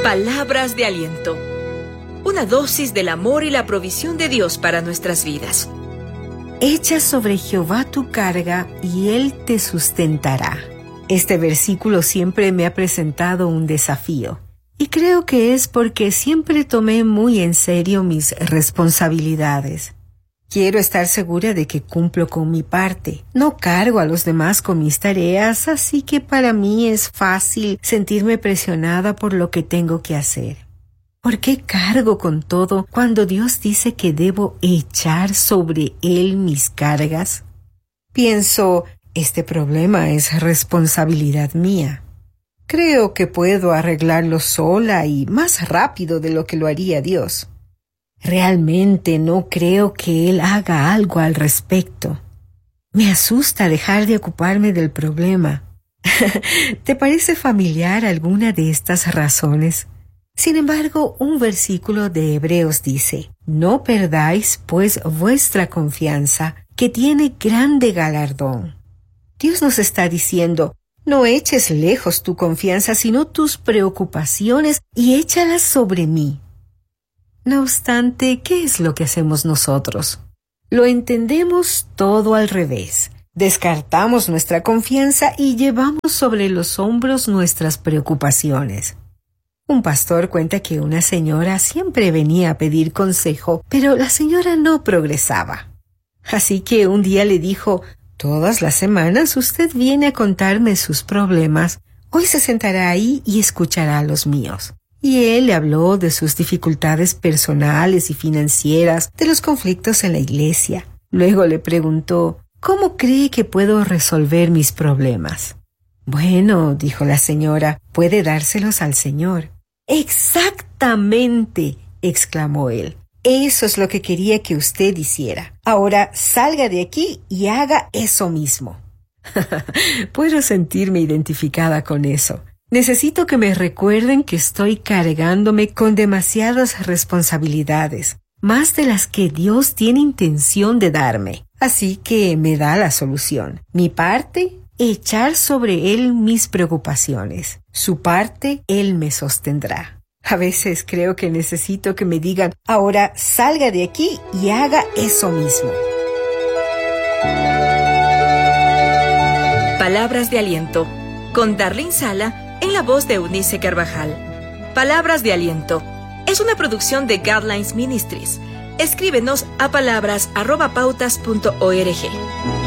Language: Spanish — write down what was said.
Palabras de aliento. Una dosis del amor y la provisión de Dios para nuestras vidas. Echa sobre Jehová tu carga y Él te sustentará. Este versículo siempre me ha presentado un desafío. Y creo que es porque siempre tomé muy en serio mis responsabilidades. Quiero estar segura de que cumplo con mi parte. No cargo a los demás con mis tareas, así que para mí es fácil sentirme presionada por lo que tengo que hacer. ¿Por qué cargo con todo cuando Dios dice que debo echar sobre Él mis cargas? Pienso, este problema es responsabilidad mía. Creo que puedo arreglarlo sola y más rápido de lo que lo haría Dios. Realmente no creo que Él haga algo al respecto. Me asusta dejar de ocuparme del problema. ¿Te parece familiar alguna de estas razones? Sin embargo, un versículo de Hebreos dice: «No perdáis, pues, vuestra confianza, que tiene grande galardón». Dios nos está diciendo: no eches lejos tu confianza, sino tus preocupaciones, y échalas sobre mí. No obstante, ¿qué es lo que hacemos nosotros? Lo entendemos todo al revés. Descartamos nuestra confianza y llevamos sobre los hombros nuestras preocupaciones. Un pastor cuenta que una señora siempre venía a pedir consejo, pero la señora no progresaba. Así que un día le dijo: «Todas las semanas usted viene a contarme sus problemas. Hoy se sentará ahí y escuchará los míos». Y él le habló de sus dificultades personales y financieras, de los conflictos en la iglesia. Luego le preguntó: «¿Cómo cree que puedo resolver mis problemas?». «Bueno», dijo la señora, «puede dárselos al Señor». «Exactamente», exclamó él. «Eso es lo que quería que usted hiciera. Ahora salga de aquí y haga eso mismo». Puedo sentirme identificada con eso. Necesito que me recuerden que estoy cargándome con demasiadas responsabilidades, más de las que Dios tiene intención de darme. Así que me da la solución. Mi parte, echar sobre Él mis preocupaciones. Su parte, Él me sostendrá. A veces creo que necesito que me digan: «Ahora salga de aquí y haga eso mismo». Palabras de aliento, con Darlene Sala, en la voz de Eunice Carvajal. Palabras de aliento es una producción de Guidelines Ministries. Escríbenos a palabras@pautas.org.